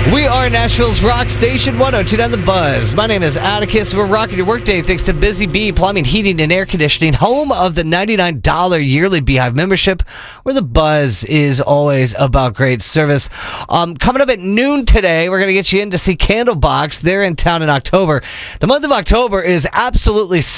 We are Nashville's rock station, 102.9 The Buzz. My name is Atticus. We're rocking your workday thanks to Busy Bee Plumbing, Heating, and Air Conditioning, home of the $99 yearly Beehive membership, where The Buzz is always about great service. Coming up at noon today, we're going to get you in to see Candlebox. They're in town in October. The month of October is absolutely